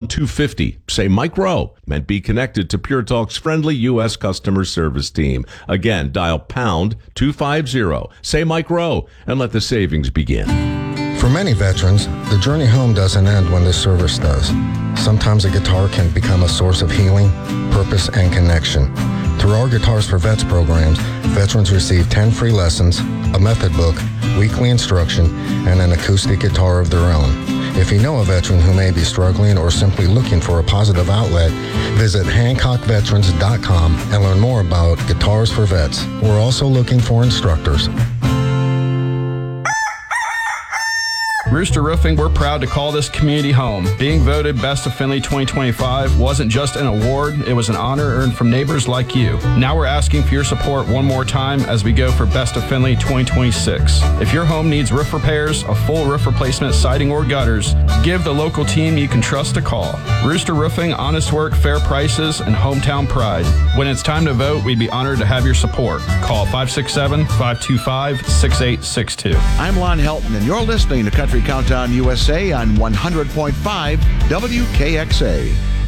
250. Say Mike Rowe and be connected to Pure Talk's friendly U.S. customer service team. Again, dial pound 250. Say Mike Rowe and let the savings begin. For many veterans, the journey home doesn't end when the service does. Sometimes a guitar can become a source of healing, purpose, and connection. Through our Guitars for Vets programs, veterans receive 10 free lessons, a method book, weekly instruction, and an acoustic guitar of their own. If you know a veteran who may be struggling or simply looking for a positive outlet, visit HancockVeterans.com and learn more about Guitars for Vets. We're also looking for instructors. Rooster Roofing, we're proud to call this community home. Being voted Best of Findlay 2025 wasn't just an award, it was an honor earned from neighbors like you. Now we're asking for your support one more time as we go for Best of Findlay 2026. If your home needs roof repairs, a full roof replacement, siding, or gutters, give the local team you can trust a call. Rooster Roofing, honest work, fair prices, and hometown pride. When it's time to vote, we'd be honored to have your support. Call 567-525-6862. I'm Lon Helton, and you're listening to Country Countdown USA on 100.5 WKXA.